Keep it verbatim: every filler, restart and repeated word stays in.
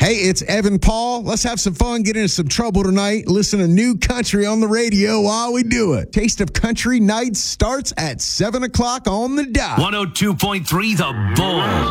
Hey, it's Evan Paul. Let's have some fun, get into some trouble tonight. Listen to new country on the radio while we do it. Taste of Country Nights starts at seven o'clock on the dot. one oh two point three The Bull.